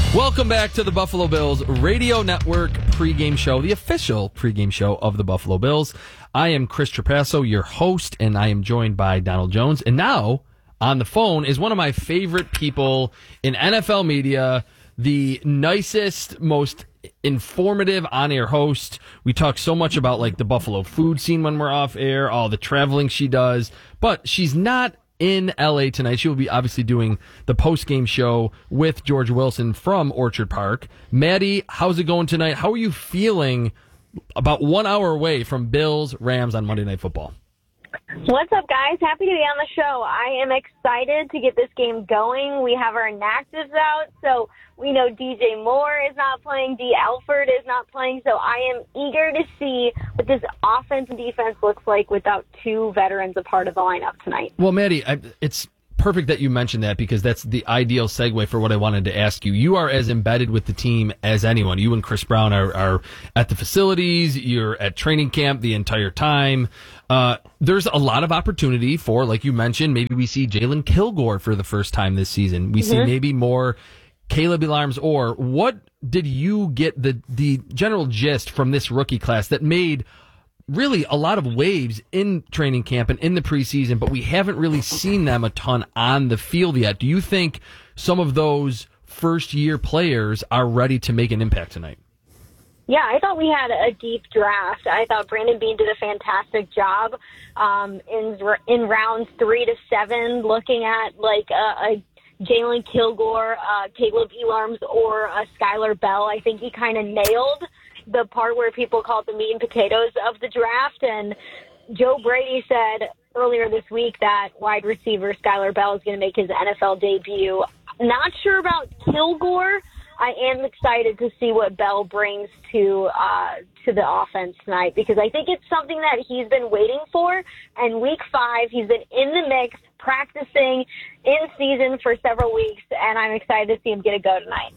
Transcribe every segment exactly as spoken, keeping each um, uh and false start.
Welcome back to the Buffalo Bills Radio Network pregame show, the official pregame show of the Buffalo Bills. I am Chris Trapasso, your host, and I am joined by Donald Jones. And now, on the phone, is one of my favorite people in N F L media, the nicest, most informative on-air host. We talk so much about like the Buffalo food scene when we're off air, all the traveling she does, but she's not in L A tonight. She will be obviously doing the post-game show with George Wilson from Orchard Park. Maddie, how's it going tonight? How are you feeling about one hour away from Bills Rams on Monday Night Football? What's up, guys? Happy to be on the show. I am excited to get this game going. We have our inactives out, so we know D J Moore is not playing, D. Alford is not playing, so I am eager to see what this offense and defense looks like without two veterans a part of the lineup tonight. Well, Maddie, I, it's perfect that you mentioned that because that's the ideal segue for what I wanted to ask you. You are as embedded with the team as anyone. You and Chris Brown are, are at the facilities. You're at training camp the entire time. Uh, there's a lot of opportunity for, like you mentioned, maybe we see Jalen Kilgore for the first time this season. We mm-hmm. see maybe more Caleb Elarms. Or what did you get the the general gist from this rookie class that made really a lot of waves in training camp and in the preseason, but we haven't really seen them a ton on the field yet? Do you think some of those first-year players are ready to make an impact tonight? Yeah, I thought we had a deep draft. I thought Brandon Beane did a fantastic job um, in in rounds three to seven, looking at like a, a Jalen Kilgore, uh, Caleb Elarms, or a Skylar Bell. I think he kind of nailed the part where people call it the meat and potatoes of the draft. And Joe Brady said earlier this week that wide receiver Skylar Bell is going to make his N F L debut. Not sure about Kilgore. I am excited to see what Bell brings to uh, to the offense tonight because I think it's something that he's been waiting for. And week five, he's been in the mix, practicing in season for several weeks, and I'm excited to see him get a go tonight.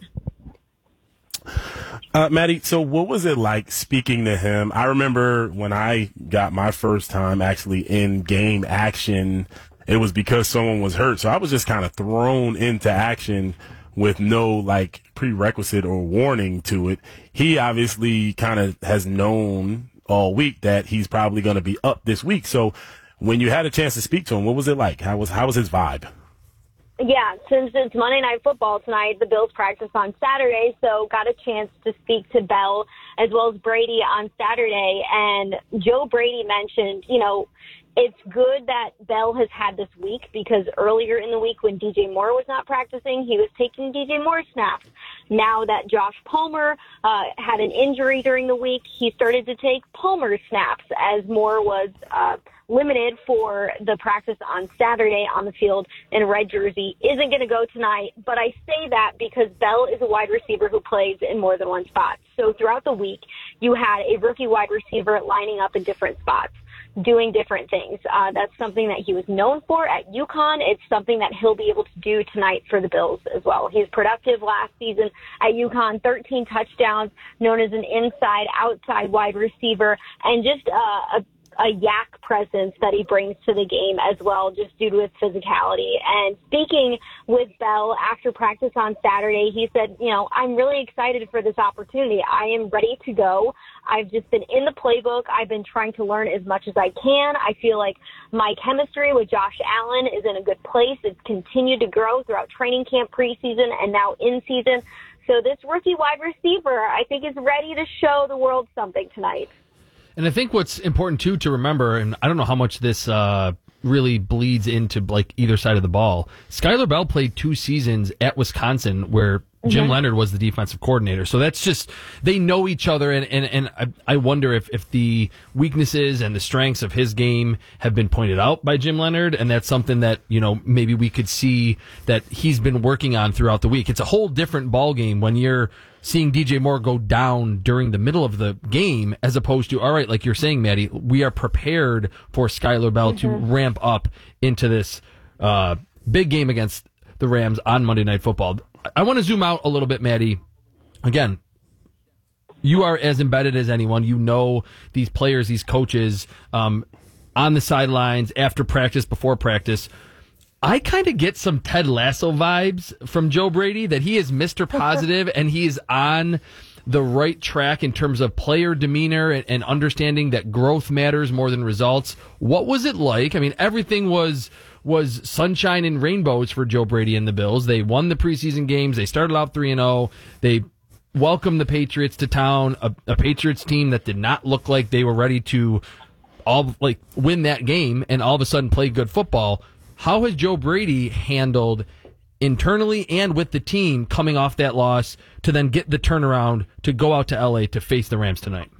Uh, Maddie, so what was it like speaking to him? I remember when I got my first time actually in game action, it was because someone was hurt. So I was just kind of thrown into action with no like prerequisite or warning to it. He obviously kind of has known all week that he's probably going to be up this week. So when you had a chance to speak to him, what was it like? How was, how was his vibe? Yeah, since it's Monday Night Football tonight, the Bills practice on Saturday, so got a chance to speak to Bell as well as Brady on Saturday. And Joe Brady mentioned, you know, it's good that Bell has had this week because earlier in the week when D J Moore was not practicing, he was taking D J Moore snaps. Now that Josh Palmer uh, had an injury during the week, he started to take Palmer's snaps as Moore was uh, limited for the practice on Saturday on the field in a red jersey. Isn't going to go tonight, but I say that because Bell is a wide receiver who plays in more than one spot. So throughout the week, you had a rookie wide receiver lining up in different spots, doing different things. Uh, that's something that he was known for at UConn. It's something that he'll be able to do tonight for the Bills as well. He was productive last season at UConn, thirteen touchdowns, known as an inside-outside wide receiver, and just uh, a a yak presence that he brings to the game as well, just due to his physicality. And speaking with Bell after practice on Saturday, he said, you know, I'm really excited for this opportunity. I am ready to go. I've just been in the playbook. I've been trying to learn as much as I can. I feel like my chemistry with Josh Allen is in a good place. It's continued to grow throughout training camp, preseason, and now in season. So this rookie wide receiver, I think, is ready to show the world something tonight. And I think what's important, too, to remember, and I don't know how much this uh, really bleeds into like either side of the ball, Skylar Bell played two seasons at Wisconsin where Jim mm-hmm. Leonard was the defensive coordinator. So that's just, they know each other, and, and, and I, I wonder if, if the weaknesses and the strengths of his game have been pointed out by Jim Leonard, and that's something that, you know, maybe we could see that he's been working on throughout the week. It's a whole different ball game when you're seeing D J Moore go down during the middle of the game as opposed to, all right, like you're saying, Maddie, we are prepared for Skylar Bell mm-hmm. to ramp up into this uh, big game against the Rams on Monday Night Football. I want to zoom out a little bit, Maddie. Again, you are as embedded as anyone. You know these players, these coaches, um, on the sidelines, after practice, before practice. I kind of get some Ted Lasso vibes from Joe Brady, that he is Mister Positive and he is on the right track in terms of player demeanor and, and understanding that growth matters more than results. What was it like? I mean, everything was was sunshine and rainbows for Joe Brady and the Bills. They won the preseason games. They started out three and oh. They welcomed the Patriots to town, a, a Patriots team that did not look like they were ready to all like win that game and all of a sudden play good football. How has Joe Brady handled internally and with the team coming off that loss to then get the turnaround to go out to L A to face the Rams tonight?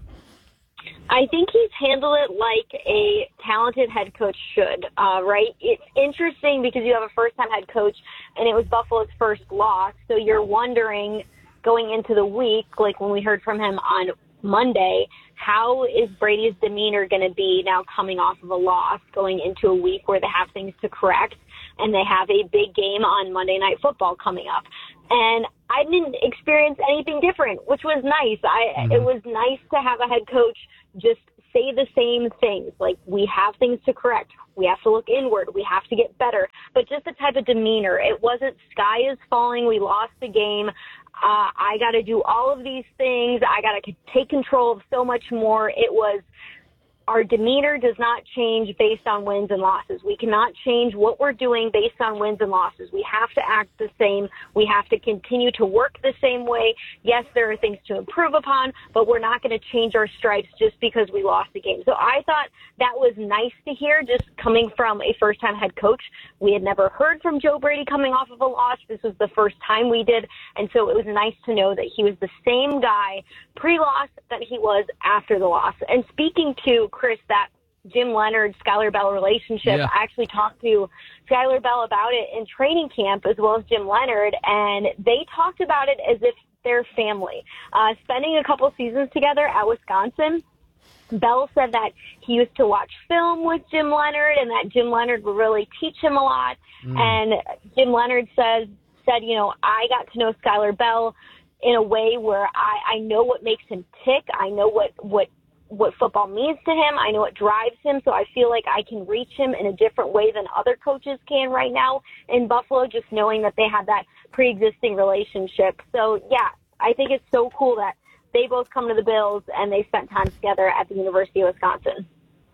I think he's handled it like a talented head coach should, uh, right? It's interesting because you have a first-time head coach, and it was Buffalo's first loss, so you're wondering going into the week, like when we heard from him on Monday, how is Brady's demeanor going to be now coming off of a loss, going into a week where they have things to correct, and they have a big game on Monday Night Football coming up? And I didn't experience anything different, which was nice. I mm-hmm. It was nice to have a head coach just say the same things, like we have things to correct, we have to look inward, we have to get better, but just the type of demeanor. It wasn't sky is falling, we lost the game, uh, I got to do all of these things, I got to take control of so much more. It was, our demeanor does not change based on wins and losses. We cannot change what we're doing based on wins and losses. We have to act the same. We have to continue to work the same way. Yes, there are things to improve upon, but we're not going to change our stripes just because we lost the game. So I thought that was nice to hear, just coming from a first-time head coach. We had never heard from Joe Brady coming off of a loss. This was the first time we did, and so it was nice to know that he was the same guy pre-loss that he was after the loss. And speaking to Chris, that Jim Leonard, Skylar Bell relationship, yeah. I actually talked to Skylar Bell about it in training camp as well as Jim Leonard, and they talked about it as if they're family. Uh, spending a couple seasons together at Wisconsin, Bell said that he used to watch film with Jim Leonard and that Jim Leonard would really teach him a lot. Mm. And Jim Leonard says, said, you know, I got to know Skylar Bell in a way where I, I know what makes him tick. I know what, what, what football means to him. I know what drives him. So I feel like I can reach him in a different way than other coaches can right now in Buffalo, just knowing that they have that pre-existing relationship. So yeah, I think it's so cool that they both come to the Bills and they spent time together at the University of Wisconsin.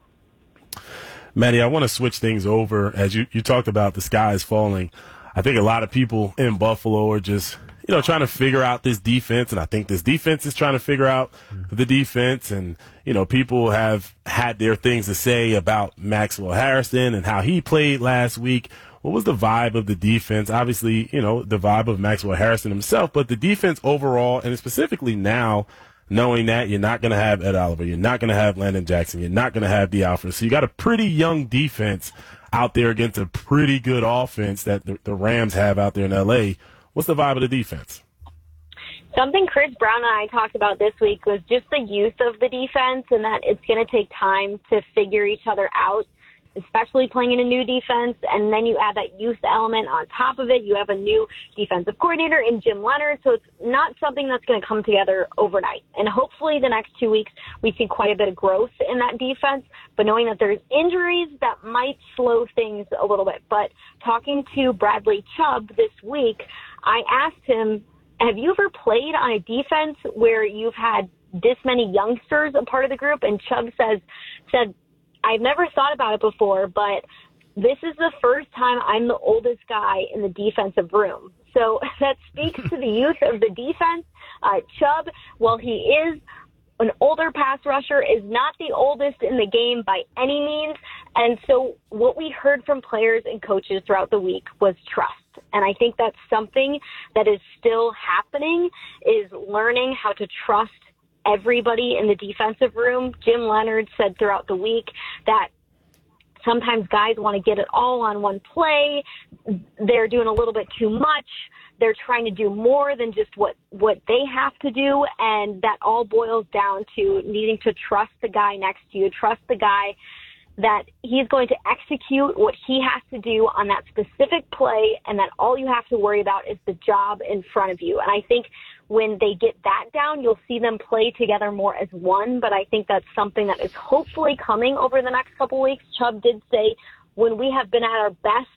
Maddie, I want to switch things over. As you, you talked about the sky is falling, I think a lot of people in Buffalo are just, you know, trying to figure out this defense, and I think this defense is trying to figure out the defense, and, you know, people have had their things to say about Maxwell Harrison and how he played last week. What was the vibe of the defense? Obviously, you know, the vibe of Maxwell Harrison himself, but the defense overall, and specifically now, knowing that you're not going to have Ed Oliver, you're not going to have Landon Jackson, you're not going to have DeAlfred. So you got a pretty young defense out there against a pretty good offense that the, the Rams have out there in L A. What's the vibe of the defense? Something Chris Brown and I talked about this week was just the youth of the defense, and that it's going to take time to figure each other out, especially playing in a new defense. And then you add that youth element on top of it. You have a new defensive coordinator in Jim Leonard. So it's not something that's going to come together overnight. And hopefully the next two weeks, we see quite a bit of growth in that defense. But knowing that there's injuries, that might slow things a little bit. But talking to Bradley Chubb this week, I asked him, have you ever played on a defense where you've had this many youngsters a part of the group? And Chubb says, said, I've never thought about it before, but this is the first time I'm the oldest guy in the defensive room. So that speaks to the youth of the defense. Uh, Chubb, while he is an older pass rusher, is not the oldest in the game by any means. And so what we heard from players and coaches throughout the week was trust. And I think that's something that is still happening, is learning how to trust everybody in the defensive room. Jim Leonard said throughout the week that sometimes guys want to get it all on one play. They're doing a little bit too much. They're trying to do more than just what, what they have to do. And that all boils down to needing to trust the guy next to you, trust the guy that he's going to execute what he has to do on that specific play, and that all you have to worry about is the job in front of you. And I think when they get that down, you'll see them play together more as one, but I think that's something that is hopefully coming over the next couple weeks. Chubb did say, when we have been at our best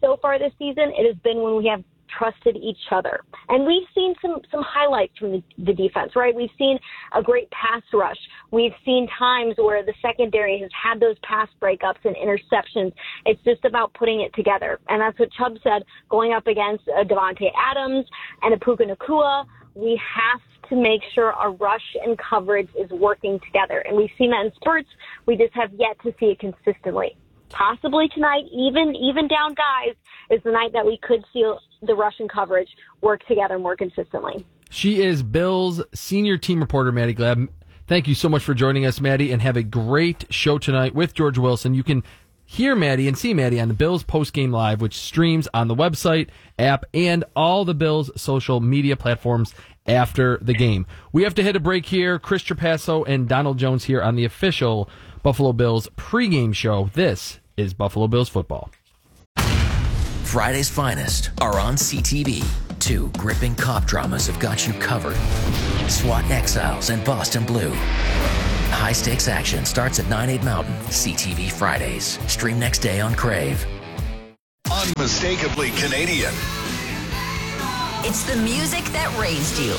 so far this season, it has been when we have trusted each other. And we've seen some, some highlights from the, the defense, right? We've seen a great pass rush. We've seen times where the secondary has had those pass breakups and interceptions. It's just about putting it together. And that's what Chubb said going up against uh, Devontae Adams and Puka Nacua. We have to make sure our rush and coverage is working together. And we've seen that in spurts. We just have yet to see it consistently. Possibly tonight, even even down guys, is the night that we could see the rush and coverage work together more consistently. She is Bills senior team reporter, Maddie Glab. Thank you so much for joining us, Maddie, and have a great show tonight with George Wilson. You can hear Maddie and see Maddie on the Bills Postgame Live, which streams on the website, app, and all the Bills social media platforms after the game. We have to hit a break here. Chris Trapasso and Donald Jones here on the official Buffalo Bills pregame show. This is Buffalo Bills football. Friday's finest are on C T V. Two gripping cop dramas have got you covered. SWAT Exiles and Boston Blue. High-stakes action starts at nine, eight Mountain. C T V Fridays. Stream next day on Crave. Unmistakably Canadian. It's the music that raised you.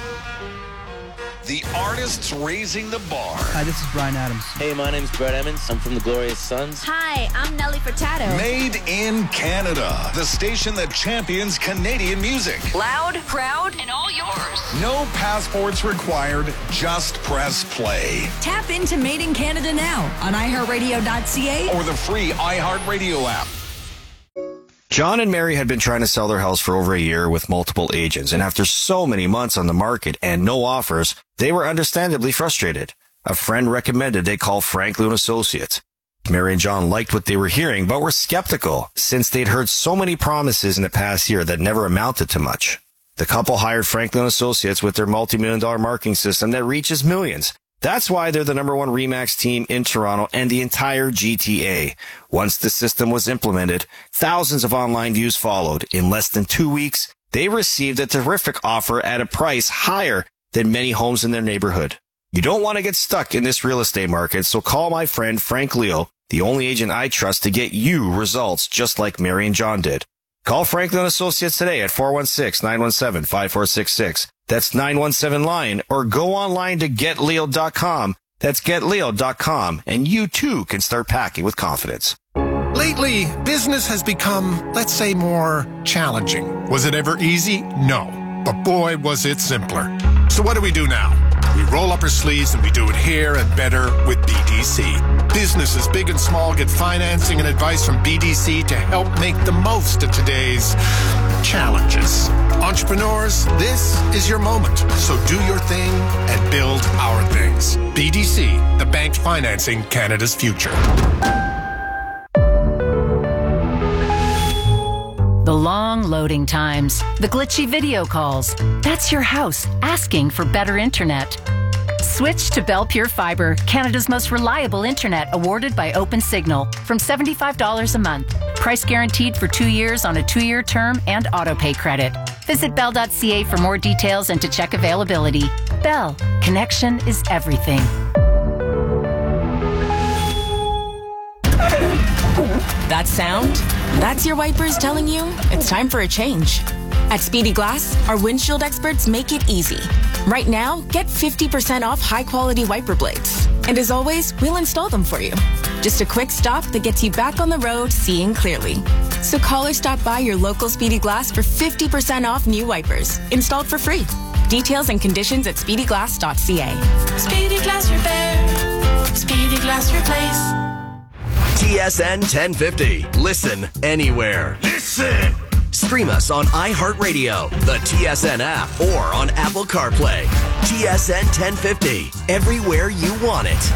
The artists raising the bar. Hi, this is Bryan Adams. Hey, my name's Brett Emmons. I'm from the Glorious Sons. Hi, I'm Nelly Furtado. Made in Canada. The station that champions Canadian music. Loud, proud, and all yours. No passports required. Just press play. Tap into Made in Canada now on i heart radio dot c a or the free iHeartRadio app. John and Mary had been trying to sell their house for over a year with multiple agents, and after so many months on the market and no offers, they were understandably frustrated. A friend recommended they call Franklin and Associates. Mary and John liked what they were hearing, but were skeptical since they'd heard so many promises in the past year that never amounted to much. The couple hired Franklin and Associates with their multi-million dollar marketing system that reaches millions. That's why they're the number one RE/MAX team in Toronto and the entire G T A. Once the system was implemented, thousands of online views followed. In less than two weeks, they received a terrific offer at a price higher than many homes in their neighborhood. You don't want to get stuck in this real estate market, so call my friend Frank Leo, the only agent I trust to get you results just like Mary and John did. Call Franklin Associates today at four one six, nine one seven, five four six six. That's nine one seven line, or go online to get leo dot com. That's get leo dot com, and you too can start packing with confidence. Lately, business has become, let's say, more challenging. Was it ever easy? No. But boy, was it simpler. So what do we do now? We roll up our sleeves and we do it here and better with B D C. Businesses big and small get financing and advice from B D C to help make the most of today's challenges. Entrepreneurs, this is your moment. So do your thing and build our things. B D C, the bank financing Canada's future. The long loading times, the glitchy video calls. That's your house asking for better internet. Switch to Bell Pure Fiber, Canada's most reliable internet, awarded by OpenSignal, from seventy-five dollars a month. Price guaranteed for two years on a two-year term and autopay credit. Visit bell dot c a for more details and to check availability. Bell, connection is everything. That sound? That's your wipers telling you it's time for a change. At Speedy Glass, our windshield experts make it easy. Right now, get fifty percent off high-quality wiper blades. And as always, we'll install them for you. Just a quick stop that gets you back on the road seeing clearly. So call or stop by your local Speedy Glass for fifty percent off new wipers, installed for free. Details and conditions at speedy glass dot c a. Speedy Glass Repair. Speedy Glass Replace. T S N ten fifty. Listen anywhere. Listen! Stream us on iHeartRadio, the T S N app, or on Apple CarPlay. T S N ten fifty. Everywhere you want it.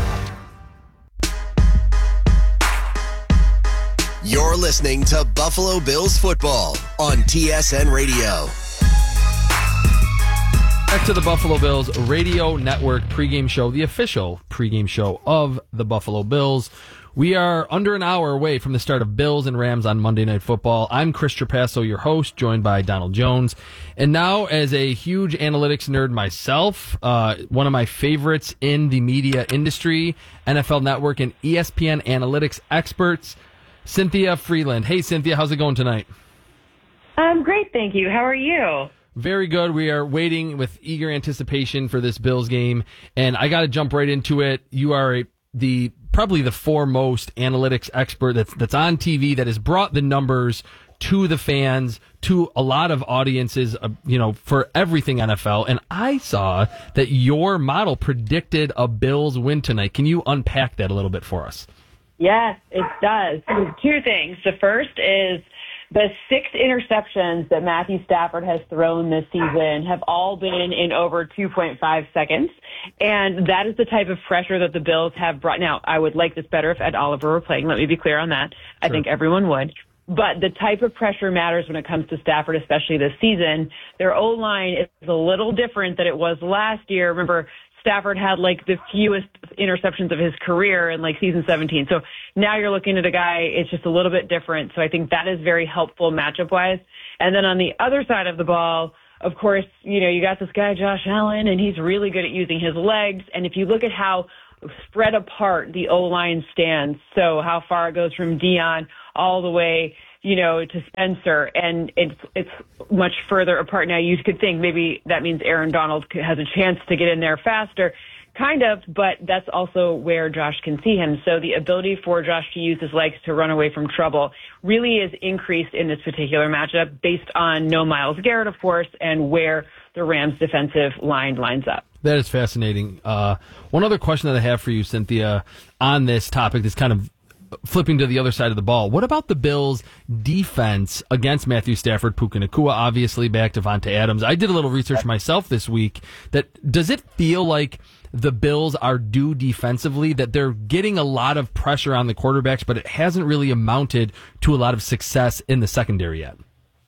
You're listening to Buffalo Bills football on T S N Radio. Back to the Buffalo Bills Radio Network pregame show, the official pregame show of the Buffalo Bills. We are under an hour away from the start of Bills and Rams on Monday Night Football. I'm Chris Trapasso, your host, joined by Donald Jones. And now, as a huge analytics nerd myself, uh, one of my favorites in the media industry, N F L Network and E S P N analytics experts, Cynthia Freeland. Hey, Cynthia, how's it going tonight? Um, great, thank you. How are you? Very good. We are waiting with eager anticipation for this Bills game, and I got to jump right into it. You are a, the probably the foremost analytics expert that's that's on T V that has brought the numbers to the fans, to a lot of audiences, uh, you know, for everything N F L. And I saw that your model predicted a Bills win tonight. Can you unpack that a little bit for us? Yes, it does. Two things. The first is the six interceptions that Matthew Stafford has thrown this season have all been in over two point five seconds. And that is the type of pressure that the Bills have brought. Now, I would like this better if Ed Oliver were playing. Let me be clear on that. I think everyone would. But the type of pressure matters when it comes to Stafford, especially this season. Their O-line is a little different than it was last year. Remember, Stafford had like the fewest interceptions of his career in like season seventeen. So now you're looking at a guy, it's just a little bit different. So I think that is very helpful matchup wise. And then on the other side of the ball, of course, you know, you got this guy, Josh Allen, and he's really good at using his legs. And if you look at how spread apart the O-line stands, so how far it goes from Dion all the way, you know, to Spencer, and it's it's much further apart now. You could think maybe that means Aaron Donald has a chance to get in there faster, kind of, but that's also where Josh can see him. So the ability for Josh to use his legs to run away from trouble really is increased in this particular matchup based on no Myles Garrett, of course, and where the Rams' defensive line lines up. That is fascinating. Uh, one other question that I have for you, Cynthia, on this topic, this kind of flipping to the other side of the ball. What about the Bills' defense against Matthew Stafford, Puka Nacua, obviously back to Devontae Adams? I did a little research myself this week. That does it feel like the Bills are due defensively, that they're getting a lot of pressure on the quarterbacks, but it hasn't really amounted to a lot of success in the secondary yet?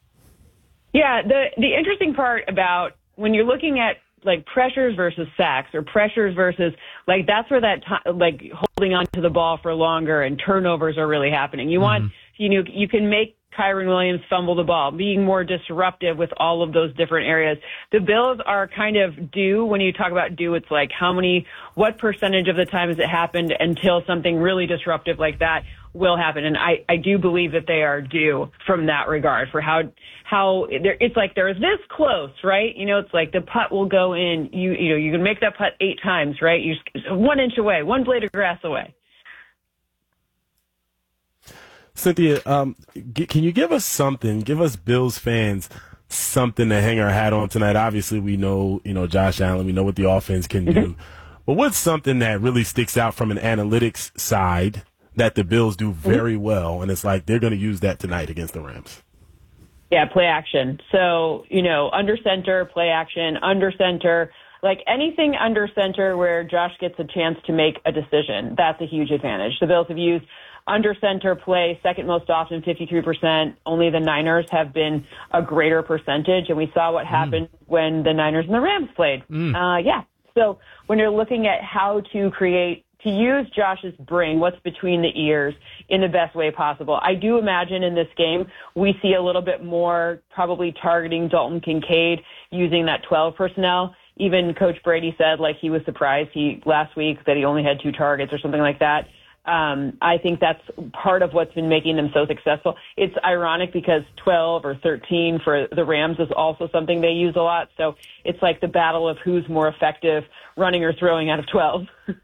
Yeah, the the interesting part about when you're looking at like pressures versus sacks or pressures versus like that's where that t- like holding on to the ball for longer and turnovers are really happening. You want, mm-hmm. you know, you can make Kyren Williams fumble the ball, being more disruptive with all of those different areas. The Bills are kind of due. When you talk about due, it's like how many, what percentage of the time has it happened until something really disruptive like that will happen. And I, I do believe that they are due from that regard for how, how it's like they're this close, right? You know, it's like the putt will go in, you, you know, you can make that putt eight times, right? You just one inch away, one blade of grass away. Cynthia, um, g- can you give us something, give us Bills fans something to hang our hat on tonight? Obviously, we know, you know, Josh Allen, we know what the offense can do. Mm-hmm. But what's something that really sticks out from an analytics side that the Bills do very mm-hmm. well, and it's like they're going to use that tonight against the Rams? Yeah, play action. So, you know, under center, play action, under center, like anything under center where Josh gets a chance to make a decision. That's a huge advantage. The Bills have used under center play second most often, fifty-three percent. Only the Niners have been a greater percentage, and we saw what happened mm. when the Niners and the Rams played. Mm. Uh, yeah. So when you're looking at how to create, to use Josh's brain, what's between the ears in the best way possible, I do imagine in this game we see a little bit more probably targeting Dalton Kincaid using that twelve personnel. Even Coach Brady said like he was surprised he last week that he only had two targets or something like that. Um, I think that's part of what's been making them so successful. It's ironic because twelve or thirteen for the Rams is also something they use a lot. So it's like the battle of who's more effective running or throwing out of twelve.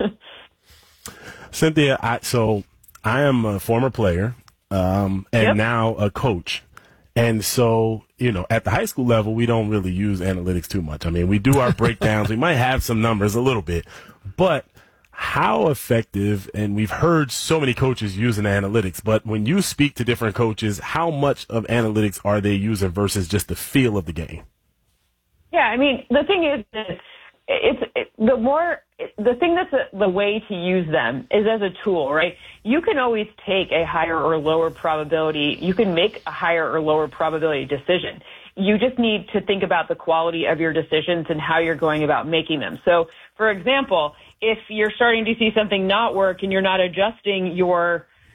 Cynthia, I, so I am a former player um, and yep. now a coach. And so, you know, at the high school level, we don't really use analytics too much. I mean, we do our breakdowns. We might have some numbers a little bit, but how effective, and we've heard so many coaches using analytics, but when you speak to different coaches, how much of analytics are they using versus just the feel of the game? Yeah, I mean, the thing is, that it's it, the more, the thing that's a, the way to use them is as a tool, right? You can always take a higher or lower probability. You can make a higher or lower probability decision. You just need to think about the quality of your decisions and how you're going about making them. So, for example, if you're starting to see something not work and you're not adjusting your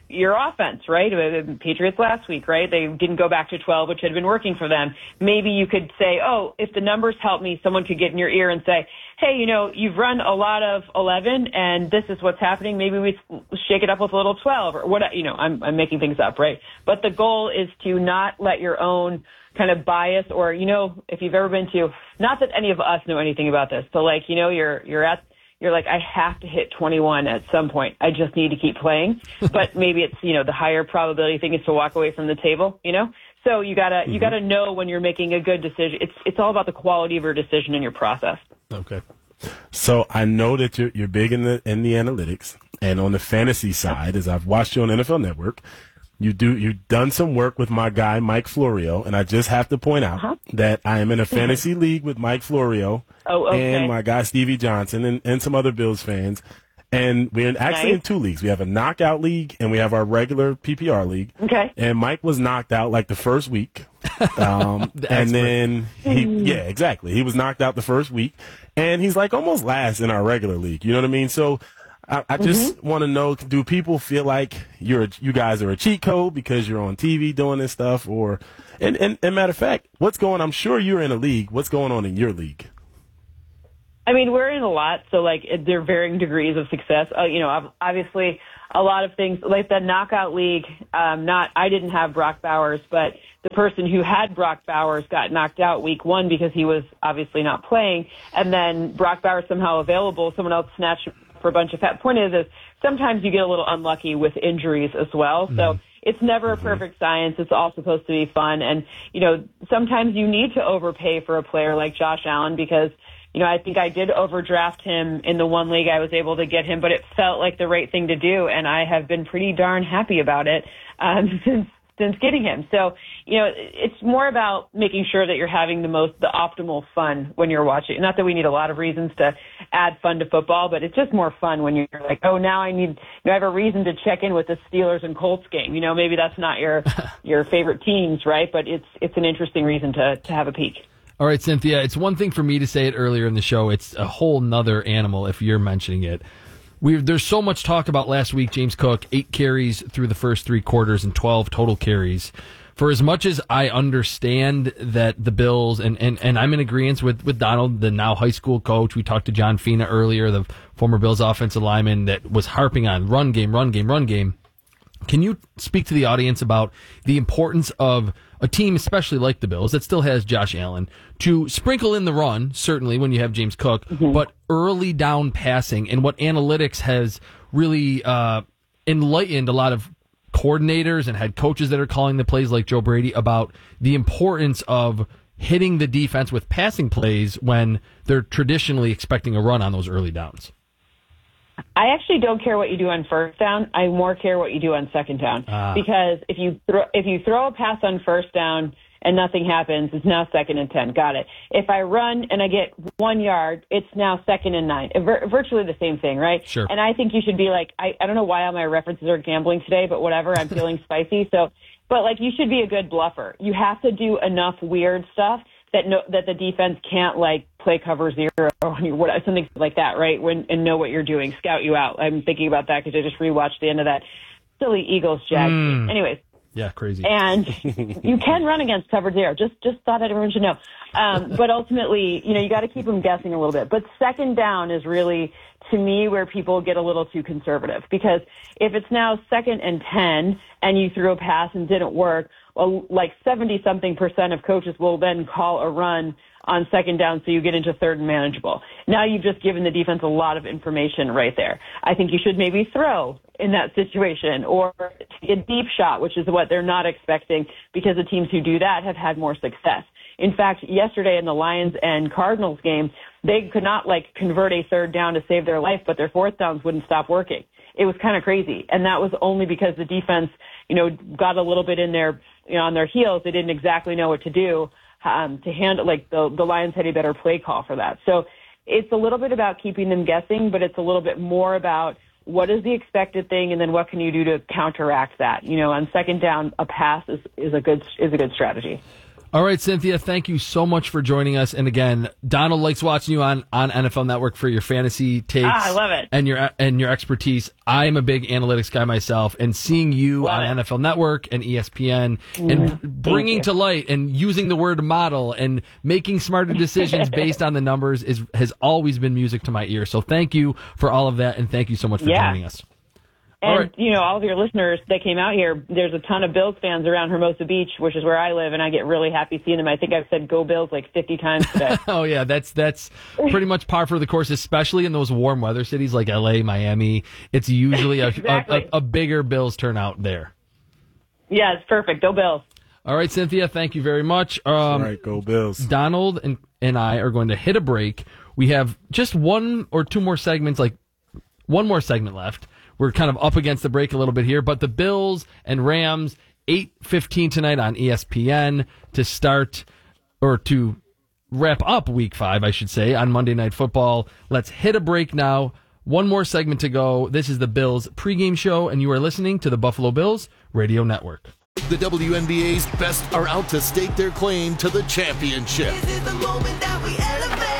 your offense, right? The Patriots last week, right? They didn't go back to twelve, which had been working for them. Maybe you could say, oh, if the numbers help me, someone could get in your ear and say, hey, you know, you've run a lot of eleven and this is what's happening. Maybe we shake it up with a little twelve or what, you know, I'm, I'm making things up, right? But the goal is to not let your own kind of bias or, you know, if you've ever been to, not that any of us know anything about this, but like, you know, you're, you're at, you're like, I have to hit twenty-one at some point. I just need to keep playing. But maybe it's, you know, the higher probability thing is to walk away from the table, you know? So you gotta, mm-hmm. you gotta know when you're making a good decision. It's, it's all about the quality of your decision and your process. Okay. So I know that you're, you're big in the, in the analytics and on the fantasy side, as I've watched you on N F L Network, you do, you've done some work with my guy, Mike Florio. And I just have to point out uh-huh. that I am in a fantasy league with Mike Florio oh, okay. and my guy, Stevie Johnson, and, and some other Bills fans. And we're in, actually nice. in two leagues. We have a knockout league and we have our regular P P R league. Okay. And Mike was knocked out like the first week. Um, the and then he, yeah, exactly. He was knocked out the first week and he's like almost last in our regular league. You know what I mean? So I, I just mm-hmm. want to know, do people feel like you're, a, you guys are a cheat code because you're on T V doing this stuff or, and, and, and matter of fact, what's going, I'm sure you're in a league. What's going on in your league? I mean, we're in a lot, so like there are varying degrees of success. Uh, you know, obviously a lot of things like the knockout league. Um, not, I didn't have Brock Bowers, but the person who had Brock Bowers got knocked out week one because he was obviously not playing, and then Brock Bowers somehow available. Someone else snatched for a bunch of fat. Point is, is sometimes you get a little unlucky with injuries as well. Mm-hmm. So it's never mm-hmm. a perfect science. It's all supposed to be fun, and you know, sometimes you need to overpay for a player like Josh Allen because. You know, I think I did overdraft him in the one league I was able to get him, but it felt like the right thing to do, and I have been pretty darn happy about it um, since since getting him. So, you know, it's more about making sure that you're having the most, the optimal fun when you're watching. Not that we need a lot of reasons to add fun to football, but it's just more fun when you're like, oh, now I need, you know, I have a reason to check in with the Steelers and Colts game. You know, maybe that's not your your favorite teams, right? But it's it's an interesting reason to to have a peek. All right, Cynthia, it's one thing for me to say it earlier in the show. It's a whole nother animal if you're mentioning it. We've, there's so much talk about last week, James Cook, eight carries through the first three quarters and twelve total carries. For as much as I understand that the Bills, and, and, and I'm in agreement with, with Donald, the now high school coach. We talked to John Fina earlier, the former Bills offensive lineman that was harping on run game, run game, run game. Can you speak to the audience about the importance of a team, especially like the Bills, that still has Josh Allen, to sprinkle in the run, certainly when you have James Cook, mm-hmm. but early down passing and what analytics has really uh, enlightened a lot of coordinators and head coaches that are calling the plays like Joe Brady about the importance of hitting the defense with passing plays when they're traditionally expecting a run on those early downs. I actually don't care what you do on first down. I more care what you do on second down. Ah. Because if you throw, if you throw a pass on first down and nothing happens, it's now second and ten. Got it. If I run and I get one yard, it's now second and nine. Vir- virtually the same thing, right? Sure. And I think you should be like, I, I don't know why all my references are gambling today, but whatever. I'm feeling spicy. So, but like you should be a good bluffer. You have to do enough weird stuff that no, that the defense can't like play cover zero or what, something like that, right? When and know what you're doing, scout you out. I'm thinking about that because I just rewatched the end of that silly Eagles Jags. Mm. Anyways, yeah, crazy. And you can run against cover zero. Just just thought everyone should know. Um, but ultimately, you know, you got to keep them guessing a little bit. But second down is really, to me, where people get a little too conservative because if it's now second and ten and you threw a pass and didn't work, well, like seventy something percent of coaches will then call a run on second down so you get into third and manageable. Now you've just given the defense a lot of information right there. I think you should maybe throw in that situation or take a deep shot, which is what they're not expecting because the teams who do that have had more success. In fact, yesterday in the Lions and Cardinals game, they could not like convert a third down to save their life, but their fourth downs wouldn't stop working. It was kind of crazy. And that was only because the defense, you know, got a little bit in their, you know, on their heels. They didn't exactly know what to do um, to handle, like the, the Lions had a better play call for that. So it's a little bit about keeping them guessing, but it's a little bit more about what is the expected thing and then what can you do to counteract that? You know, on second down, a pass is, is a good, is a good strategy. All right, Cynthia, thank you so much for joining us. And again, Donald likes watching you on, on N F L Network for your fantasy takes. Ah, I love it. And your and your expertise. I am a big analytics guy myself, and seeing you love on it. N F L Network and E S P N mm, and bringing to light and using the word model and making smarter decisions based on the numbers is has always been music to my ear. So thank you for all of that, and thank you so much for yeah. joining us. And, all right. you know, all of your listeners that came out here, there's a ton of Bills fans around Hermosa Beach, which is where I live, and I get really happy seeing them. I think I've said go Bills like fifty times today. Oh, yeah, that's that's pretty much par for the course, especially in those warm weather cities like L A, Miami. It's usually a, exactly. a, a, a bigger Bills turnout there. Yeah, it's perfect. Go Bills. All right, Cynthia, thank you very much. Um, all right, go Bills. Donald and, and I are going to hit a break. We have just one or two more segments, like one more segment left. We're kind of up against the break a little bit here, but the Bills and Rams, eight fifteen tonight on E S P N to start, or to wrap up week five, I should say, on Monday Night Football. Let's hit a break now. One more segment to go. This is the Bills pregame show, and you are listening to the Buffalo Bills Radio Network. The W N B A's best are out to stake their claim to the championship. This is the moment that we elevate.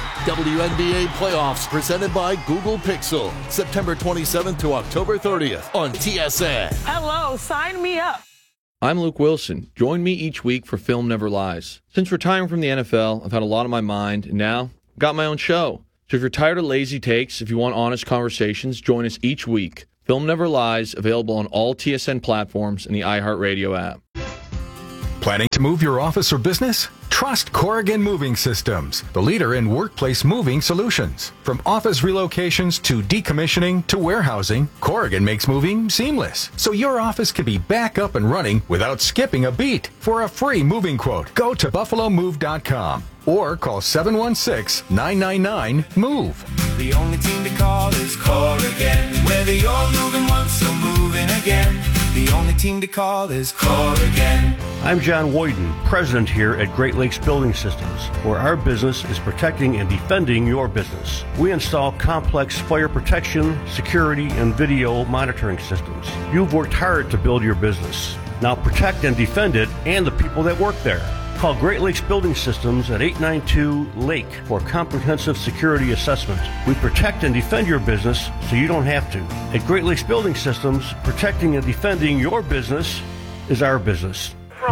W N B A playoffs presented by Google Pixel. September twenty-seventh to October thirtieth on T S N. Hello, sign me up. I'm Luke Wilson. Join me each week for Film Never Lies. Since retiring from the N F L, I've had a lot on my mind, and now I've got my own show. So if you're tired of lazy takes, if you want honest conversations, join us each week. Film Never Lies, available on all T S N platforms and the iHeartRadio app. Planning to move your office or business? Trust Corrigan Moving Systems, the leader in workplace moving solutions. From office relocations to decommissioning to warehousing, Corrigan makes moving seamless, so your office can be back up and running without skipping a beat. For a free moving quote, go to buffalo move dot com or call seven one six, nine nine nine, MOVE. The only team to call is Corrigan. Whether you're moving once or moving again, the only team to call is Corrigan. I'm John Woyden, president here at Great Lakes Building Systems, where our business is protecting and defending your business. We install complex fire protection, security, and video monitoring systems. You've worked hard to build your business. Now protect and defend it and the people that work there. Call Great Lakes Building Systems at eight nine two, Lake for a comprehensive security assessment. We protect and defend your business so you don't have to. At Great Lakes Building Systems, protecting and defending your business is our business.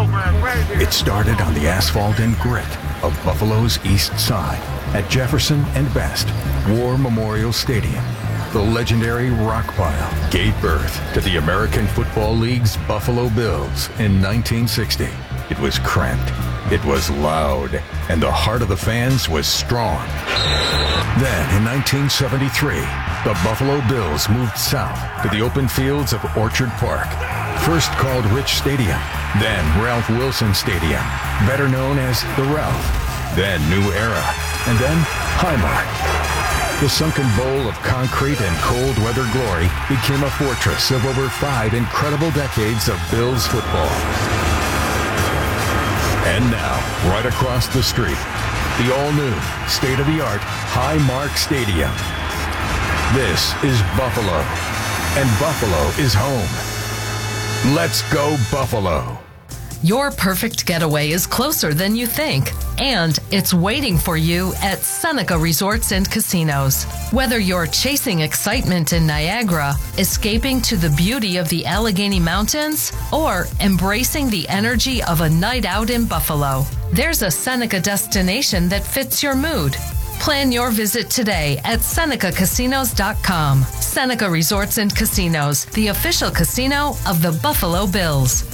It started on the asphalt and grit of Buffalo's East Side at Jefferson and Best War Memorial Stadium. The legendary rock pile gave birth to the American Football League's Buffalo Bills in nineteen sixty. It was cramped, it was loud, and the heart of the fans was strong. Then, in nineteen seventy-three, the Buffalo Bills moved south to the open fields of Orchard Park, first called Rich Stadium, then Ralph Wilson Stadium, better known as the Ralph, then New Era, and then Highmark. The sunken bowl of concrete and cold weather glory became a fortress of over five incredible decades of Bills football. And now, right across the street, the all-new, state-of-the-art Highmark Stadium. This is Buffalo, and Buffalo is home. Let's go Buffalo. Your perfect getaway is closer than you think, and it's waiting for you at Seneca Resorts and Casinos. Whether you're chasing excitement in Niagara, escaping to the beauty of the Allegheny Mountains, or embracing the energy of a night out in Buffalo, there's a Seneca destination that fits your mood. Plan your visit today at Seneca Casinos dot com. Seneca Resorts and Casinos, the official casino of the Buffalo Bills.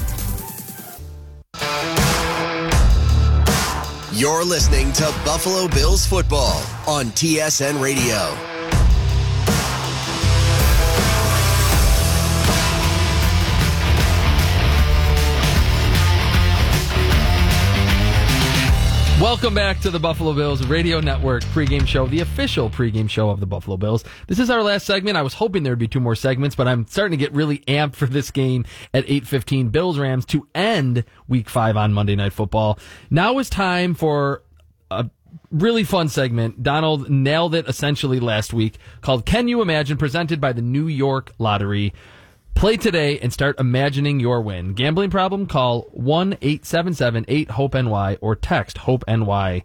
You're listening to Buffalo Bills football on T S N Radio. Welcome back to the Buffalo Bills Radio Network pregame show, the official pregame show of the Buffalo Bills. This is our last segment. I was hoping there'd be two more segments, but I'm starting to get really amped for this game at eight fifteen, Bills-Rams, to end week five on Monday Night Football. Now is time for a really fun segment. Donald nailed it essentially last week, called Can You Imagine?, presented by the New York Lottery. Play today and start imagining your win. Gambling problem? Call one eight seven seven eight hope N Y or text HOPE-NY.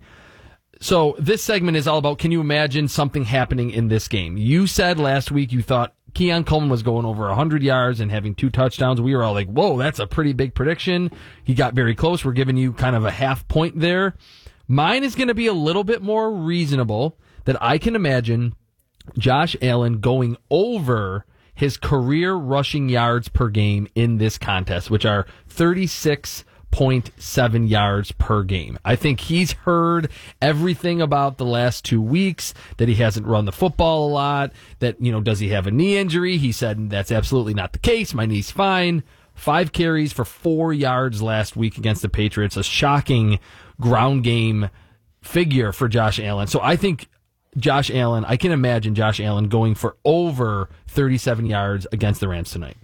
So this segment is all about, can you imagine something happening in this game? You said last week you thought Keon Coleman was going over one hundred yards and having two touchdowns. We were all like, whoa, that's a pretty big prediction. He got very close. We're giving you kind of a half point there. Mine is going to be a little bit more reasonable, that I can imagine Josh Allen going over his career rushing yards per game in this contest, which are thirty-six point seven yards per game. I think he's heard everything about the last two weeks, that he hasn't run the football a lot, that, you know, does he have a knee injury? He said that's absolutely not the case. My knee's fine. Five carries for four yards last week against the Patriots. A shocking ground game figure for Josh Allen. So I think Josh Allen, I can imagine Josh Allen going for over thirty-seven yards against the Rams tonight.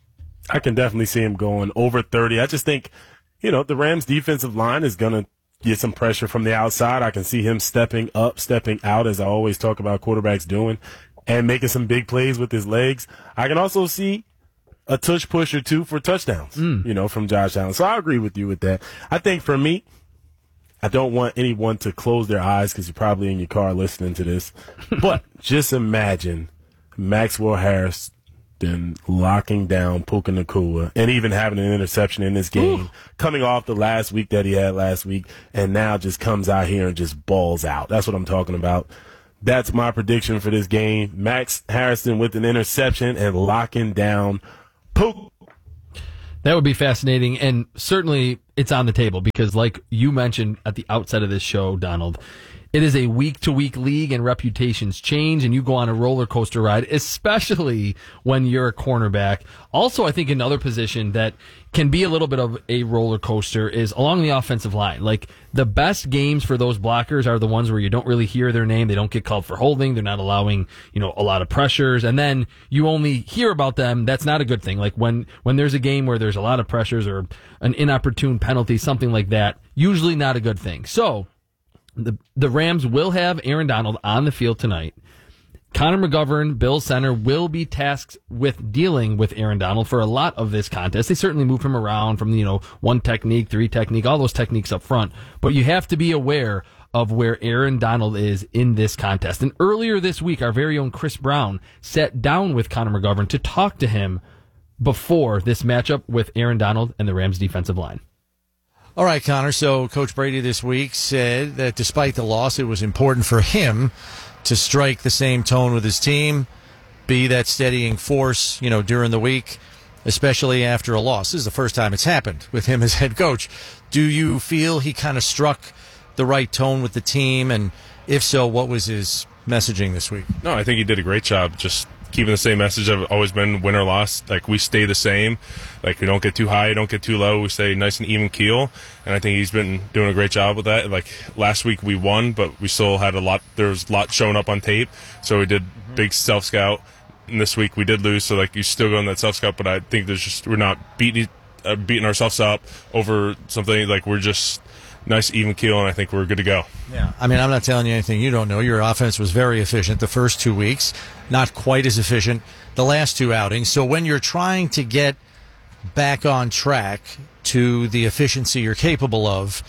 I can definitely see him going over thirty. I just think, you know, the Rams defensive line is going to get some pressure from the outside. I can see him stepping up, stepping out, as I always talk about quarterbacks doing, and making some big plays with his legs. I can also see a tush push or two for touchdowns, mm. you know, from Josh Allen. So I agree with you with that. I think for me, I don't want anyone to close their eyes because you're probably in your car listening to this. But just imagine Maxwell Harris then locking down Puka Nacua and even having an interception in this game, Ooh. coming off the last week that he had last week, and now just comes out here and just balls out. That's what I'm talking about. That's my prediction for this game. Max Harrison with an interception and locking down Puka. That would be fascinating, and certainly it's on the table because, like you mentioned at the outset of this show, Donald, it is a week-to-week league, and reputations change, and you go on a roller coaster ride, especially when you're a cornerback. Also, I think another position that can be a little bit of a roller coaster is along the offensive line. Like, the best games for those blockers are the ones where you don't really hear their name, they don't get called for holding, they're not allowing, you know, a lot of pressures, and then you only hear about them. That's not a good thing. Like, when when there's a game where there's a lot of pressures or an inopportune penalty, something like that, usually not a good thing. So The the Rams will have Aaron Donald on the field tonight. Connor McGovern, Bills center, will be tasked with dealing with Aaron Donald for a lot of this contest. They certainly move him around from, you know, one technique, three technique, all those techniques up front. But you have to be aware of where Aaron Donald is in this contest. And earlier this week, our very own Chris Brown sat down with Connor McGovern to talk to him before this matchup with Aaron Donald and the Rams defensive line. All right, Connor, so Coach Brady this week said that despite the loss, it was important for him to strike the same tone with his team, be that steadying force, you know, during the week, especially after a loss. This is the first time it's happened with him as head coach. Do you feel he kind of struck the right tone with the team? And if so, what was his messaging this week? No, I think he did a great job just keeping the same message. I've always been win or loss. Like, we stay the same. Like, we don't get too high, don't get too low. We stay nice and even keel. And I think he's been doing a great job with that. Like, last week we won, but we still had a lot. There was a lot showing up on tape. So we did big self-scout. And this week we did lose. So, like, you still go in that self-scout. But I think there's just, we're not beating, uh, beating ourselves up over something. Like, we're just nice, even keel, and I think we're good to go. Yeah, I mean, I'm not telling you anything you don't know. Your offense was very efficient the first two weeks, not quite as efficient the last two outings. So when you're trying to get back on track to the efficiency you're capable of,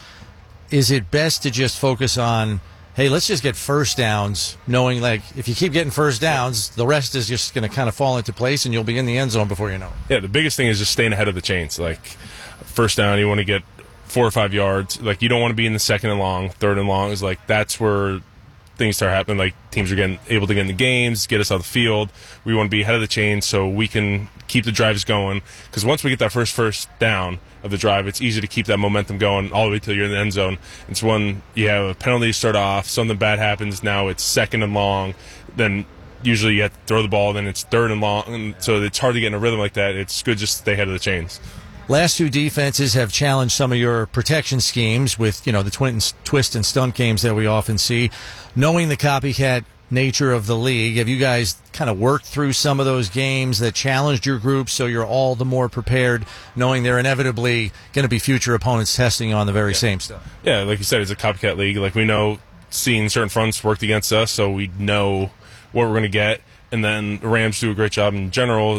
is it best to just focus on, hey, let's just get first downs, knowing, like, if you keep getting first downs, the rest is just going to kind of fall into place, and you'll be in the end zone before you know it? Yeah, the biggest thing is just staying ahead of the chains. Like, first down, you want to get four or five yards. Like, you don't want to be in the second and long, third and long. Is like, that's where things start happening. Like, teams are getting able to get in the games, get us out of the field. We want to be ahead of the chain so we can keep the drives going. Because once we get that first first down of the drive, it's easy to keep that momentum going all the way till you're in the end zone. It's when you have a penalty to start off, something bad happens, now it's second and long, then usually you have to throw the ball, then it's third and long, and so it's hard to get in a rhythm like that. It's good just to stay ahead of the chains. Last two defenses have challenged some of your protection schemes with, you know, the twin, twist and stunt games that we often see. Knowing the copycat nature of the league, have you guys kind of worked through some of those games that challenged your group so you're all the more prepared, knowing they're inevitably going to be future opponents testing on the very yeah. same stuff? Yeah, like you said, it's a copycat league. Like, we know seeing certain fronts worked against us, so we know what we're going to get. And then the Rams do a great job in general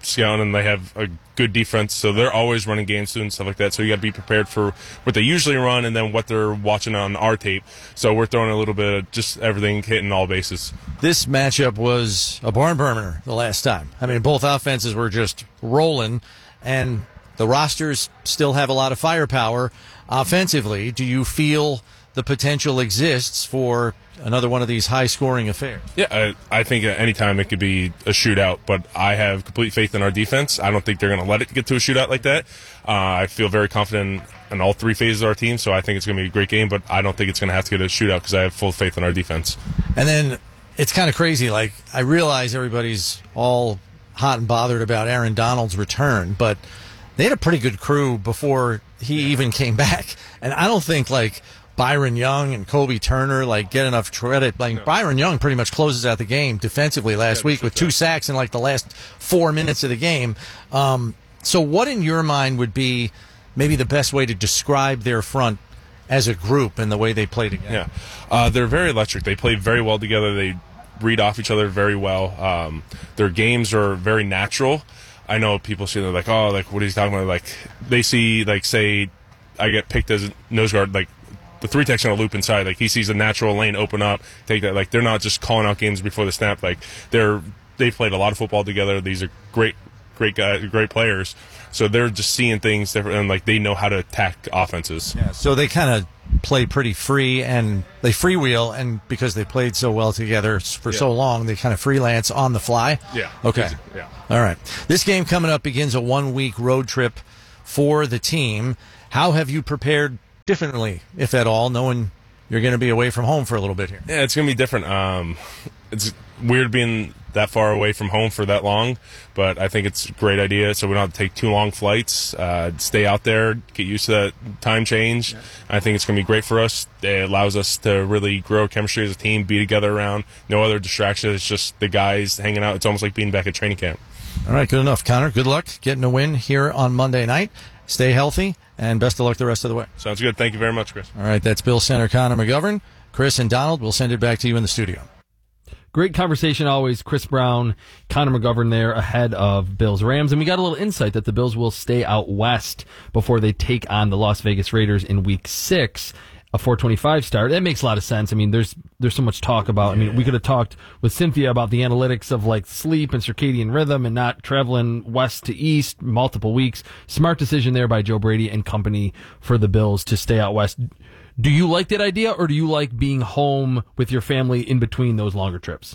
scouting, and they have a good defense, so they're always running game soon and stuff like that. So you got to be prepared for what they usually run and then what they're watching on our tape. So we're throwing a little bit of just everything, hitting all bases. This matchup was a barn burner the last time. I mean, both offenses were just rolling, and the rosters still have a lot of firepower offensively. Do you feel the potential exists for another one of these high-scoring affairs? Yeah, I, I think at any time it could be a shootout, but I have complete faith in our defense. I don't think they're going to let it get to a shootout like that. Uh, I feel very confident in all three phases of our team, so I think it's going to be a great game, but I don't think it's going to have to get a shootout because I have full faith in our defense. And then it's kind of crazy. Like, I realize everybody's all hot and bothered about Aaron Donald's return, but they had a pretty good crew before he even came back. And I don't think, like, Byron Young and Kobe Turner like get enough credit. Like no. Byron Young pretty much closes out the game defensively last yeah, week with two sacks in like the last four minutes of the game. Um, so what in your mind would be maybe the best way to describe their front as a group and the way they play together? Yeah, uh, they're very electric. They play very well together. They read off each other very well. Um, their games are very natural. I know people see they're like, oh, like what are you talking about? Like they see like say I get picked as a nose guard, like the three tech's going to loop inside. Like he sees a natural lane open up, take that. Like they're not just calling out games before the snap. Like they're they've played a lot of football together. These are great, great guys, great players. So they're just seeing things different, and like they know how to attack offenses. Yeah. So they kind of play pretty free, and they freewheel, and because they played so well together for yeah. so long, they kind of freelance on the fly. Yeah. Okay. Yeah. All right. This game coming up begins a one-week road trip for the team. How have you prepared differently, if at all, knowing you're going to be away from home for a little bit here? Yeah, it's going to be different. Um, it's weird being that far away from home for that long, but I think it's a great idea, so we don't have to take too long flights. Uh, stay out there, get used to that time change. Yeah. I think it's going to be great for us. It allows us to really grow chemistry as a team, be together around, no other distractions. It's just the guys hanging out. It's almost like being back at training camp. All right, good enough. Connor, good luck getting a win here on Monday night. Stay healthy, and best of luck the rest of the way. Sounds good. Thank you very much, Chris. All right, that's Bill Center Connor McGovern. Chris and Donald, we'll send it back to you in the studio. Great conversation always. Chris Brown, Connor McGovern there ahead of Bills Rams. And we got a little insight that the Bills will stay out west before they take on the Las Vegas Raiders in week six. A four twenty-five start. That makes a lot of sense. I mean, there's there's so much talk about. I mean, we could have talked with Cynthia about the analytics of like sleep and circadian rhythm and not traveling west to east multiple weeks. Smart decision there by Joe Brady and company for the Bills to stay out west. Do you like that idea, or do you like being home with your family in between those longer trips?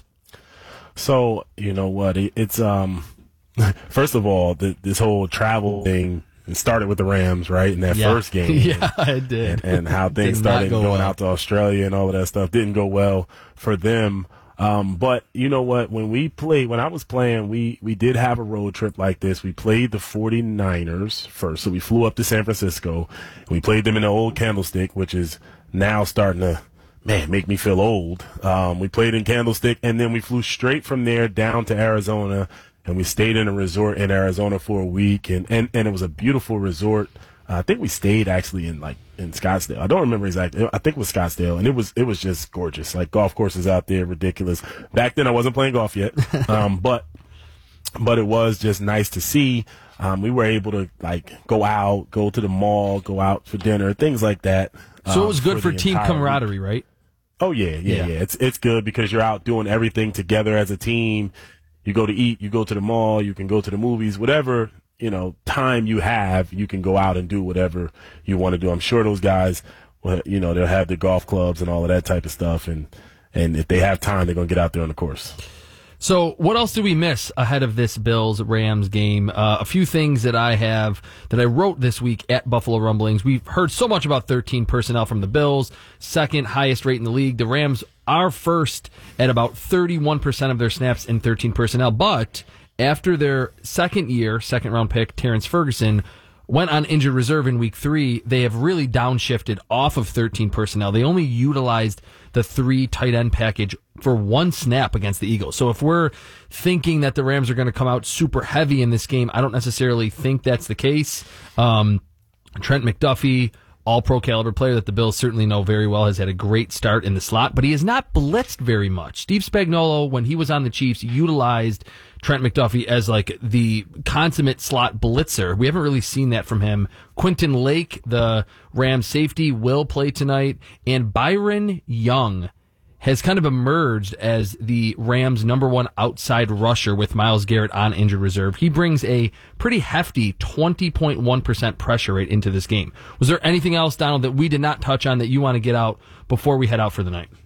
So, you know what? It, it's um, first of all, the, this whole travel thing. It started with the Rams, right, in that yeah. first game. Yeah, it did. And, and how things started go going well. out to Australia and all of that stuff didn't go well for them. Um, but you know what? When we played, when I was playing, we, we did have a road trip like this. We played the forty-niners first. So we flew up to San Francisco. We played them in the old Candlestick, which is now starting to, man, make me feel old. Um, we played in Candlestick, and then we flew straight from there down to Arizona. And we stayed in a resort in Arizona for a week, and, and, and it was a beautiful resort. Uh, I think we stayed actually in like in Scottsdale. I don't remember exactly. I think it was Scottsdale, and it was it was just gorgeous. Like golf courses out there, ridiculous. Back then, I wasn't playing golf yet, um, but but it was just nice to see. Um, we were able to like go out, go to the mall, go out for dinner, things like that. Um, so it was good for, for team camaraderie, week. Right? Oh yeah, yeah, yeah, yeah. It's it's good because you're out doing everything together as a team. You go to eat, you go to the mall, you can go to the movies, whatever, you know, time you have, you can go out and do whatever you want to do. I'm sure those guys, well, you know, they'll have the golf clubs and all of that type of stuff. And, and if they have time, they're going to get out there on the course. So what else do we miss ahead of this Bills-Rams game? Uh, a few things that I have, that I wrote this week at Buffalo Rumblings. We've heard so much about thirteen personnel from the Bills, second highest rate in the league. The Rams are first at about thirty-one percent of their snaps in thirteen personnel. But after their second year, second round pick, Terrence Ferguson, went on injured reserve in week three, they have really downshifted off of thirteen personnel. They only utilized the three tight end package for one snap against the Eagles. So if we're thinking that the Rams are going to come out super heavy in this game, I don't necessarily think that's the case. Um, Trent McDuffie, all-pro caliber player that the Bills certainly know very well, has had a great start in the slot, but he has not blitzed very much. Steve Spagnuolo, when he was on the Chiefs, utilized Trent McDuffie as like the consummate slot blitzer. We haven't really seen that from him. Quentin Lake, the Rams safety, will play tonight, and Byron Young has kind of emerged as the Rams' number one outside rusher with Myles Garrett on injured reserve. He brings a pretty hefty twenty point one percent pressure rate into this game. Was there anything else, Donald, that we did not touch on that you want to get out before we head out for the night?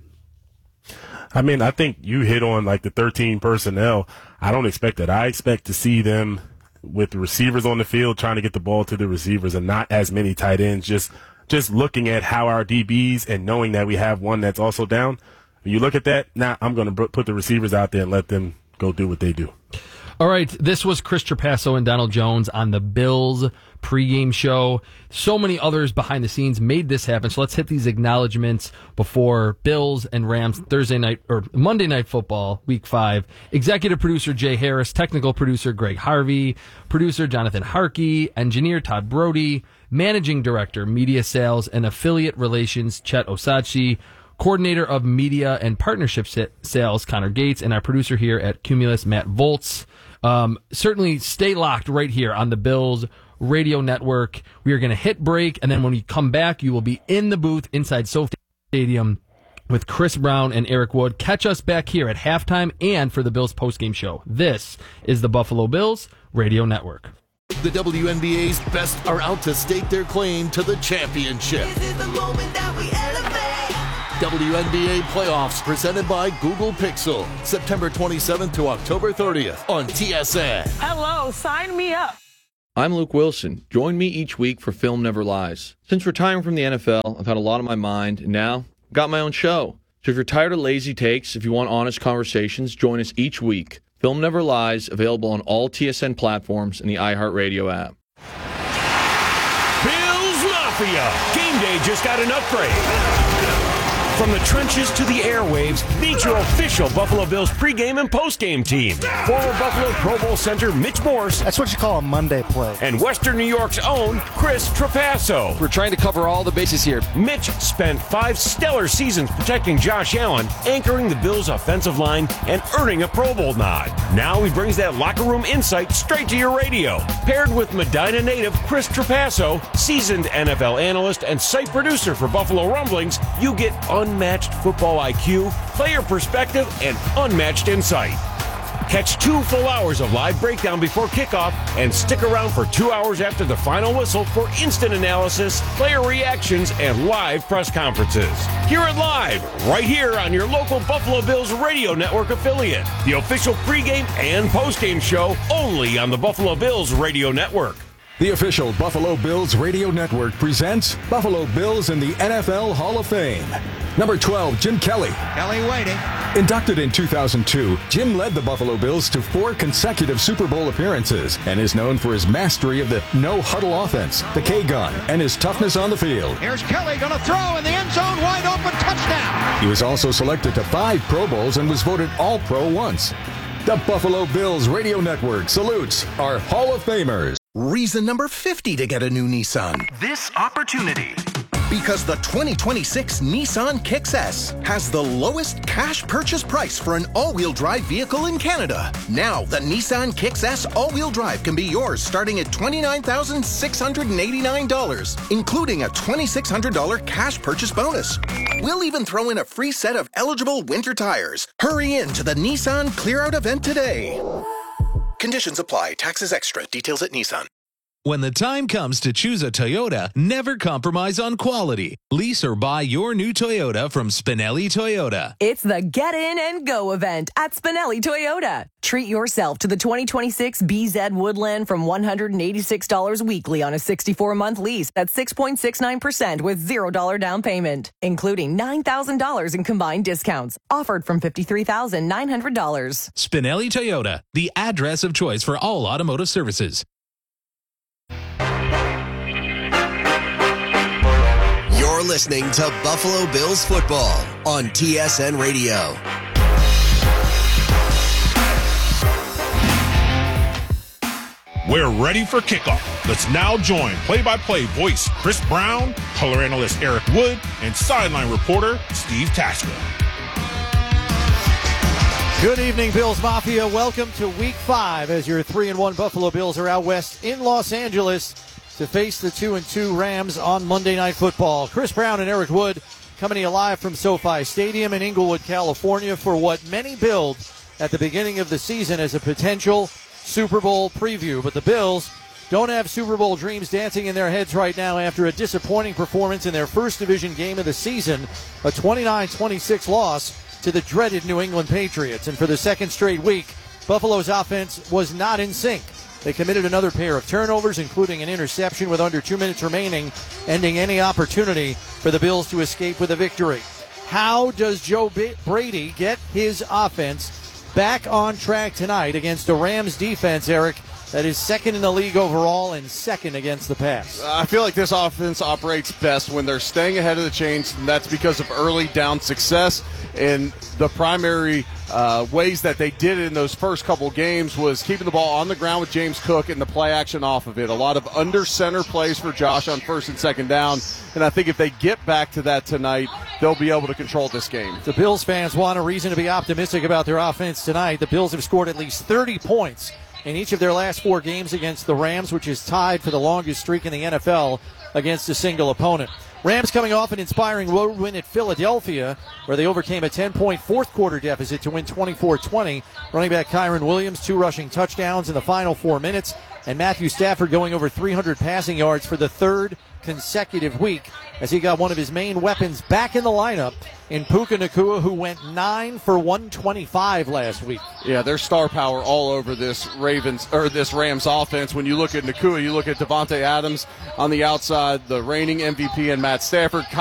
I mean, I think you hit on like the thirteen personnel. I don't expect that. I expect to see them with the receivers on the field trying to get the ball to the receivers and not as many tight ends. Just, just looking at how our D Bs and knowing that we have one that's also down. When you look at that, now I'm going to put the receivers out there and let them go do what they do. All right, this was Chris Trapasso and Donald Jones on the Bills pregame show. So many others behind the scenes made this happen. So let's hit these acknowledgments before Bills and Rams Thursday night or Monday Night Football, Week Five. Executive producer Jay Harris, technical producer Greg Harvey, producer Jonathan Harkey, engineer Todd Brody, managing director Media Sales and Affiliate Relations Chet Osachi, coordinator of media and partnership sales, Connor Gates, and our producer here at Cumulus, Matt Volz. Um, certainly stay locked right here on the Bills Radio Network. We are going to hit break, and then when we come back, you will be in the booth inside SoFi Stadium with Chris Brown and Eric Wood. Catch us back here at halftime and for the Bills postgame show. This is the Buffalo Bills Radio Network. The W N B A's best are out to stake their claim to the championship. This is the moment that we elevate. W N B A playoffs presented by Google Pixel. September twenty-seventh to October thirtieth on T S N. Hello, sign me up. I'm Luke Wilson. Join me each week for Film Never Lies. Since retiring from the N F L, I've had a lot on my mind, and now I've got my own show. So if you're tired of lazy takes, if you want honest conversations, join us each week. Film Never Lies, available on all T S N platforms and the iHeartRadio app. Bills Mafia! Game day just got an upgrade. From the trenches to the airwaves, meet your official Buffalo Bills pregame and postgame team. Former Buffalo Pro Bowl center Mitch Morse. That's what you call a Monday play. And Western New York's own Chris Trapasso. We're trying to cover all the bases here. Mitch spent five stellar seasons protecting Josh Allen, anchoring the Bills' offensive line, and earning a Pro Bowl nod. Now he brings that locker room insight straight to your radio. Paired with Medina native Chris Trapasso, seasoned N F L analyst and site producer for Buffalo Rumblings, you get unmatched football I Q, player perspective, and unmatched insight. Catch two full hours of live breakdown before kickoff and stick around for two hours after the final whistle for instant analysis, player reactions, and live press conferences. Hear it live right here on your local Buffalo Bills Radio Network affiliate. The official pregame and postgame show only on the Buffalo Bills Radio Network. The official Buffalo Bills Radio Network presents Buffalo Bills in the N F L Hall of Fame. Number twelve, Jim Kelly. Kelly waiting. Inducted in two thousand two, Jim led the Buffalo Bills to four consecutive Super Bowl appearances and is known for his mastery of the no-huddle offense, the K-gun, and his toughness on the field. Here's Kelly going to throw in the end zone, wide open, touchdown. He was also selected to five Pro Bowls and was voted All-Pro once. The Buffalo Bills Radio Network salutes our Hall of Famers. Reason number fifty to get a new Nissan. This opportunity. Because the twenty twenty-six Nissan Kicks S has the lowest cash purchase price for an all-wheel drive vehicle in Canada. Now, the Nissan Kicks S all-wheel drive can be yours starting at twenty-nine thousand six hundred eighty-nine dollars, including a twenty-six hundred dollars cash purchase bonus. We'll even throw in a free set of eligible winter tires. Hurry in to the Nissan Clear Out event today. Conditions apply. Taxes extra. Details at Nissan. When the time comes to choose a Toyota, never compromise on quality. Lease or buy your new Toyota from Spinelli Toyota. It's the Get In and Go event at Spinelli Toyota. Treat yourself to the twenty twenty-six B Z Woodland from one hundred eighty-six dollars weekly on a sixty-four month lease at six point six nine percent with zero dollars down payment, including nine thousand dollars in combined discounts. Offered from fifty-three thousand nine hundred dollars. Spinelli Toyota, the address of choice for all automotive services. You're listening to Buffalo Bills football on T S N Radio. We're ready for kickoff. Let's now join play-by-play voice Chris Brown, color analyst Eric Wood, and sideline reporter Steve Tasker. Good evening, Bills Mafia. Welcome to Week Five as your three and one Buffalo Bills are out west in Los Angeles to face the two and two Rams on Monday Night Football. Chris Brown and Eric Wood coming to you live from SoFi Stadium in Inglewood, California, for what many billed at the beginning of the season as a potential Super Bowl preview. But the Bills don't have Super Bowl dreams dancing in their heads right now after a disappointing performance in their first division game of the season, a twenty-nine twenty-six loss to the dreaded New England Patriots. And for the second straight week, Buffalo's offense was not in sync. They committed another pair of turnovers, including an interception with under two minutes remaining, ending any opportunity for the Bills to escape with a victory. How does Joe Brady get his offense back on track tonight against a Rams defense, Eric, that is second in the league overall and second against the pass? I feel like this offense operates best when they're staying ahead of the chains, and that's because of early down success. And the primary uh, ways that they did it in those first couple games was keeping the ball on the ground with James Cook and the play action off of it. A lot of under center plays for Josh on first and second down. And I think if they get back to that tonight, they'll be able to control this game. The Bills fans want a reason to be optimistic about their offense tonight. The Bills have scored at least thirty points in each of their last four games against the Rams, which is tied for the longest streak in the N F L against a single opponent. Rams coming off an inspiring road win at Philadelphia, where they overcame a ten-point fourth-quarter deficit to win twenty-four twenty. Running back Kyron Williams, two rushing touchdowns in the final four minutes, and Matthew Stafford going over three hundred passing yards for the third consecutive week as he got one of his main weapons back in the lineup in Puka Nacua, who went nine for one twenty-five last week. Yeah, there's star power all over this Ravens or this Rams offense. When you look at Nacua, you look at Devontae Adams on the outside, the reigning M V P, and Matt Stafford.